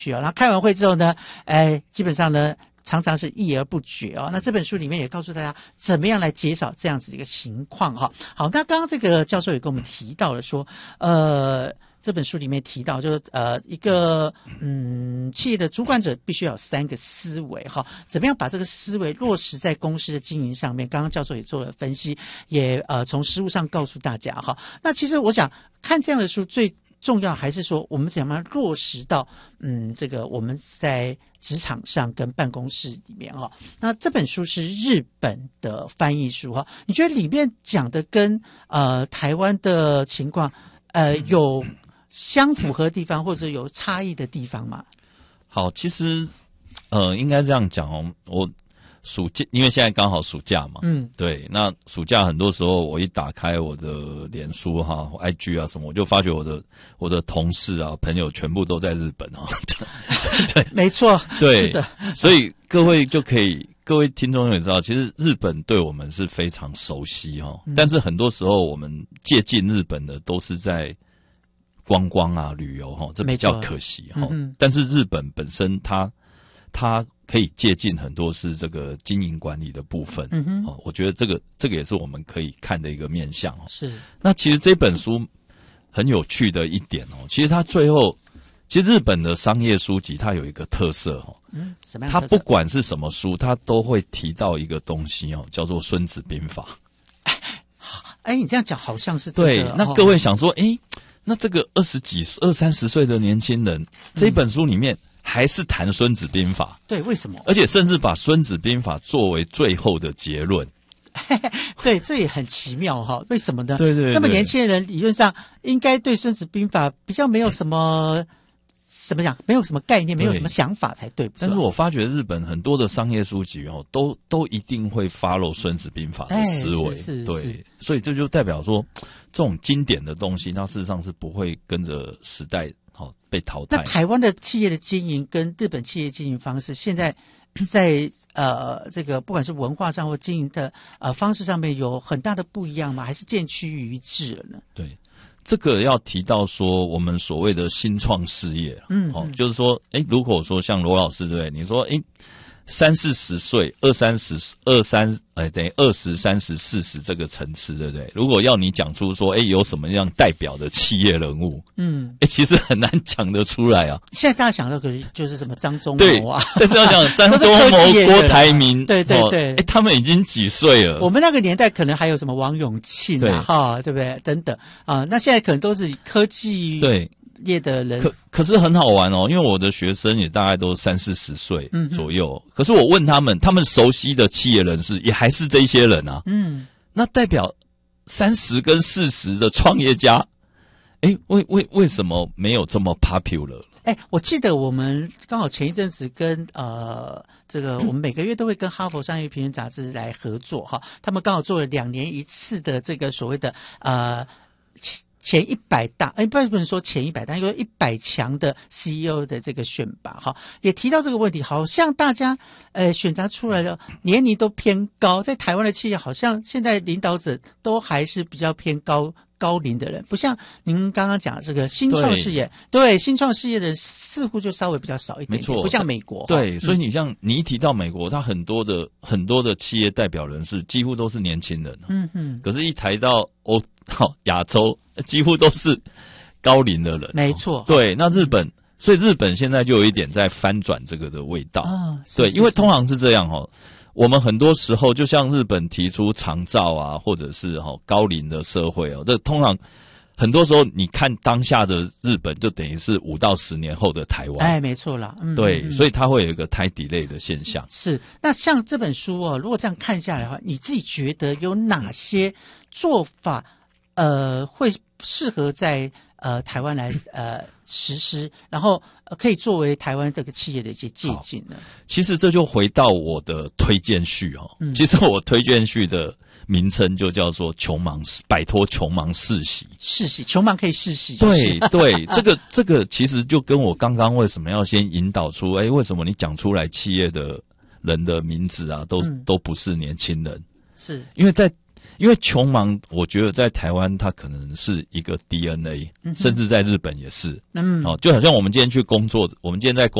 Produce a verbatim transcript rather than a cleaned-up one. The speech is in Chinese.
去哦。然后开完会之后呢，哎，基本上呢常常是议而不决哦。那这本书里面也告诉大家怎么样来减少这样子的一个情况哈。好，那刚刚这个教授也跟我们提到了说，呃。这本书里面提到，就是呃一个嗯企业的主管者必须要有三个思维哈，怎么样把这个思维落实在公司的经营上面？刚刚教授也做了分析，也呃从实务上告诉大家哈。那其实我想看这样的书最重要还是说我们怎么样落实到嗯这个我们在职场上跟办公室里面哈。那这本书是日本的翻译书哈，你觉得里面讲的跟呃台湾的情况呃有相符合的地方或者有差异的地方吗？ 好，其实呃应该这样讲哦，我暑假因为现在刚好暑假嘛，嗯，对，那暑假很多时候我一打开我的脸书哈、I G 啊什么，我就发觉我的我的同事啊朋友全部都在日本啊，对， 没错， 对， 是的， 所以各位就可以。各位听众也知道，其实日本对我们是非常熟悉哈、嗯，但是很多时候我们接近日本的都是在观光啊、旅游哈，这比较可惜哈、嗯。但是日本本身它它可以接近很多是这个经营管理的部分，嗯哼，哦，我觉得这个这个也是我们可以看的一个面向哦。 是。那其实这本书很有趣的一点哦，其实它最后，其实日本的商业书籍它有一个特色哦， 嗯，什么样的特色？ 它不管是什么书，它都会提到一个东西哦，叫做《孙子兵法》。 哎，你这样讲好像是这个。 对，那各位想说，哎、哦，那这个二十几、二三十岁的年轻人，这本书里面还是谈《孙子兵法》？ 对，为什么？ 而且甚至把《孙子兵法》作为最后的结论。 对，这也很奇妙哈。为什么呢？ 对 对, 对。 那么年轻人理论上应该对《孙子兵法》比较没有什么。怎么讲？没有什么概念，没有什么想法才对。 但是我发觉日本很多的商业书籍哦，都都一定会 follow 孙子兵法的思维， 是是对是， 所以这就代表说，这种经典的东西，它事实上是不会跟着时代哦被淘汰。 那台湾的企业的经营跟日本企业经营方式，现在在呃这个不管是文化上或经营的呃方式上面有很大的不一样吗？还是渐趋于一致了呢？ 对。这个要提到说，我们所谓的新创事业，嗯，哦，就是说，哎，如果说像罗老师对不对？你说，哎，三四十岁，二三十，二三，哎，等于二十、三十、四十这个层次，对不对？如果要你讲出说，哎，有什么样代表的企业人物，嗯，哎，其实很难讲得出来啊。 现在大家想到可能就是什么张忠谋啊， 但是要讲张忠谋、郭台铭， 对对对， 哎，他们已经几岁了？ 我们那个年代可能还有什么王永庆啊，哈，对不对？等等啊，那现在可能都是科技对。业的人， 可可是很好玩哦，因为我的学生也大概都三四十岁左右、嗯，可是我问他们，他们熟悉的企业人士也还是这些人啊。嗯，那代表三十跟四十的创业家，哎，为为为什么没有这么 popular？ 哎，我记得我们刚好前一阵子跟呃这个我们每个月都会跟哈佛商业评论杂志来合作哈，他们刚好做了两年一次的这个所谓的呃。前一百大，哎，不能说前一百大，因为一百强的 C E O 的这个选拔，哈，也提到这个问题，好像大家呃选择出来的年龄都偏高，在台湾的企业，好像现在领导者都还是比较偏高高龄的人，不像您刚刚讲的这个新创事业，对, 对新创事业的人似乎就稍微比较少一点点， 没错， 不像美国。 对，所以你像你一提到美国，它很多的很多的企业代表人士几乎都是年轻人，嗯哼，可是一抬到欧亚洲，几乎都是高龄的人， 没错。 对，那日本，所以日本现在就有一点在翻转这个的味道啊，对，因为通常是这样哦。我们很多时候就像日本提出长照啊，或者是哈、哦、高龄的社会哦，这通常很多时候你看当下的日本，就等于是五到十年后的台湾。 哎，没错啦，嗯， 对， 嗯、 所以它会有一个 time delay 的现象。 是，那像这本书哦，如果这样看下来的话，你自己觉得有哪些做法，呃，会适合在呃台湾来呃实施，然后、呃、可以作为台湾这个企业的一些借鉴呢？ 其实这就回到我的推荐序哦。嗯、其实我推荐序的名称就叫做穷忙摆脱穷忙世袭。 世袭，穷忙可以世袭。 对对，这个这个其实就跟我刚刚为什么要先引导出，哎，为什么你讲出来企业的人的名字啊，都、嗯、都不是年轻人？ 是因为在因为穷忙，我觉得在台湾它可能是一个 D N A，、嗯、甚至在日本也是。嗯，哦，就好像我们今天去工作，我们今天在工